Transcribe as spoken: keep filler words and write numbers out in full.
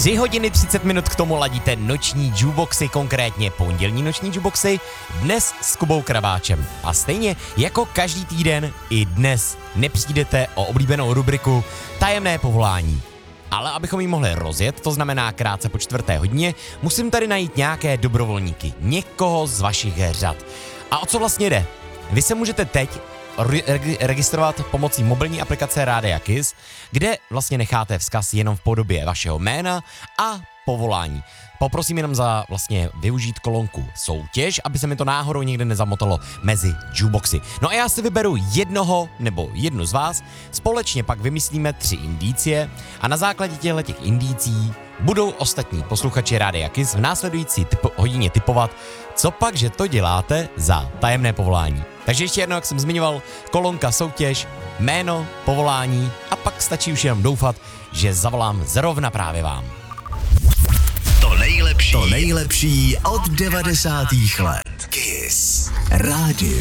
tři hodiny třicet minut k tomu ladíte noční jukeboxy, konkrétně pondělní noční jukeboxy, dnes s Kubou Kraváčem. A stejně jako každý týden i dnes nepřijdete o oblíbenou rubriku Tajemné povolání. Ale abychom ji mohli rozjet, to znamená krátce po čtvrté hodině, musím tady najít nějaké dobrovolníky, někoho z vašich řad. A o co vlastně jde? Vy se můžete teď re- registrovat pomocí mobilní aplikace Rádia Kiss, kde vlastně necháte vzkaz jenom v podobě vašeho jména a povolání. Poprosím jenom za vlastně využít kolonku soutěž, aby se mi to náhodou někde nezamotalo mezi jukeboxy. No a já si vyberu jednoho nebo jednu z vás, společně pak vymyslíme tři indicie a na základě těchto těch indicí budou ostatní posluchači Rádia Kiss v následující typ- hodině typovat, co pak, že to děláte za tajemné povolání. Takže ještě jednou, jak jsem zmiňoval, kolonka soutěž, jméno, povolání a pak stačí už jenom doufat, že zavolám zrovna právě vám. To nejlepší, to nejlepší od devadesátých let. Kiss Radio.